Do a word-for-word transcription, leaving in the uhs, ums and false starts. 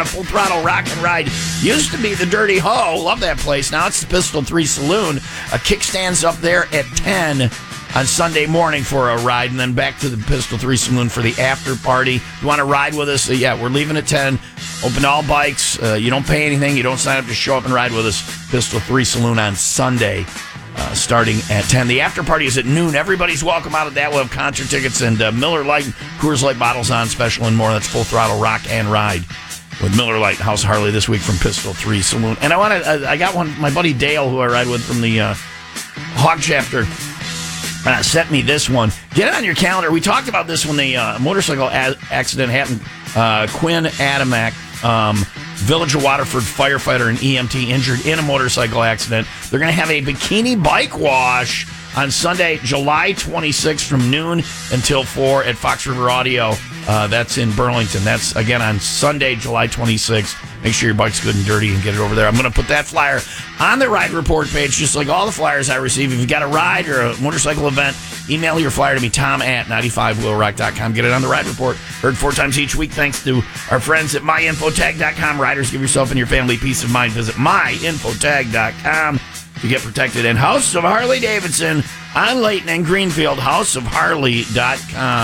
Full Throttle Rock and Ride used to be the Dirty Ho. Love that place. Now it's the Pistol three Saloon. A kickstand's up there at ten on Sunday morning for a ride, and then back to the Pistol three Saloon for the after party. You want to ride with us? Uh, yeah, we're leaving at ten. Open to all bikes. Uh, you don't pay anything. You don't sign up to show up and ride with us. Pistol three Saloon on Sunday. Uh, starting at ten. The after party is at noon. Everybody's welcome out of that. We'll have concert tickets and uh, Miller Lite, Coors Light bottles on special and more. That's Full Throttle Rock and Ride with Miller Lite House Harley this week from Pistol three Saloon. And I want to. I got one. My buddy Dale, who I ride with from the uh, Hog Chapter, uh, sent me this one. Get it on your calendar. We talked about this when the uh, motorcycle a- accident happened. Uh, Quinn Adamak, um, Village of Waterford firefighter and E M T injured in a motorcycle accident. They're going to have a bikini bike wash on Sunday, July twenty-sixth from noon until four at Fox River Audio. Uh, that's in Burlington. That's, again, on Sunday, July twenty-sixth. Make sure your bike's good and dirty and get it over there. I'm going to put that flyer on the Ride Report page, just like all the flyers I receive. If you've got a ride or a motorcycle event, email your flyer to me, tom at ninety-five wheel rock dot com. Get it on the Ride Report. Heard four times each week thanks to our friends at my info tag dot com. Riders, give yourself and your family peace of mind. Visit my info tag dot com to get protected. And House of Harley Davidson on Layton and Greenfield, house of harley dot com.